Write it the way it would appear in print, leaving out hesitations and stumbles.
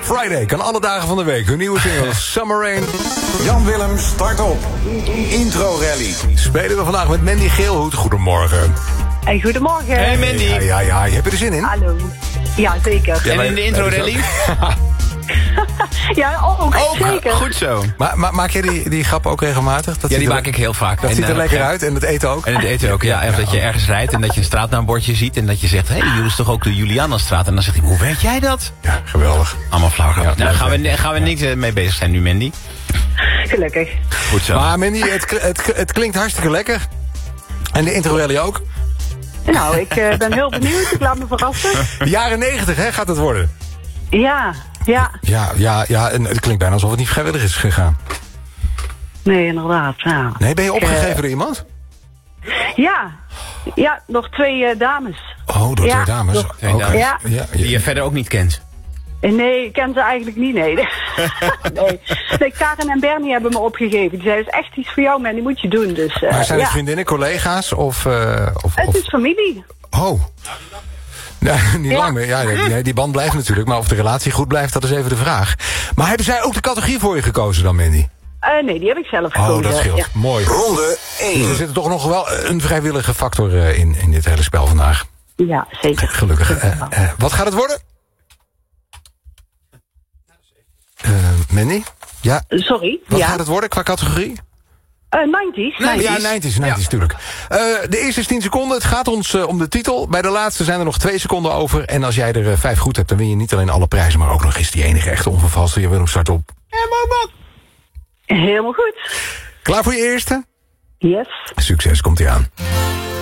Friday kan alle dagen van de week. Hun nieuwe single Summer Rain. Jan Willem start op. Intro Rally. Spelen we vandaag met Mandy Geelhoed. Goedemorgen. Hey, goedemorgen. Hey Mandy. Ja, heb je er zin in? Hallo. Ja, zeker. Ja, En in de intro rally? Ja, ook zeker. Goed zo. Maar maak jij die grap ook regelmatig? Ja, die maak ik heel vaak. Dat ziet er lekker uit en het eten ook? En het eten ook, ja. En dat je ergens rijdt en dat je een straatnaambordje ziet... en dat je zegt, hé, jullie is toch ook de Julianastraat? En dan zegt hij, hoe weet jij dat? Ja, geweldig. Allemaal flauw. Ja, nou, gaan we niks mee bezig zijn nu, Mandy. Gelukkig. Goed zo. Maar Mandy, het klinkt hartstikke lekker. En de intro rally ook. Nou, ik ben heel benieuwd. Ik laat me verrassen. Jaren 90, hè, gaat het worden? Ja. Ja, en het klinkt bijna alsof het niet vrijwillig is gegaan. Nee, inderdaad. Ja. Nee, ben je opgegeven door iemand? Ja, nog 2 dames. Oh, door 2 dames. Nog, Oké. ja. Die je verder ook niet kent. Nee, ik ken ze eigenlijk niet, nee. Nee, Karen en Bernie hebben me opgegeven. Die zeiden, het is echt iets voor jou, man, die moet je doen. Dus, maar zijn het vriendinnen, collega's of... Het is familie. Oh. Nee, niet lang meer. Ja, nee, die band blijft natuurlijk. Maar of de relatie goed blijft, dat is even de vraag. Maar hebben zij ook de categorie voor je gekozen dan, Mandy? Nee, die heb ik zelf gekozen. Oh, dat scheelt. Ja. Mooi. Ronde 1. Dus er zit toch nog wel een vrijwillige factor in dit hele spel vandaag. Ja, zeker. Gelukkig. Wat gaat het worden? Mandy? Ja. Sorry. Wat gaat het worden qua categorie? 90's. Ja, 90's natuurlijk. De eerste is 10 seconden. Het gaat ons om de titel. Bij de laatste zijn er nog 2 seconden over. En als jij er 5 goed hebt, dan win je niet alleen alle prijzen... maar ook nog eens die enige echte onvervalste. Je wil hem starten op. Helemaal goed. Klaar voor je eerste? Yes. Succes, komt ie aan.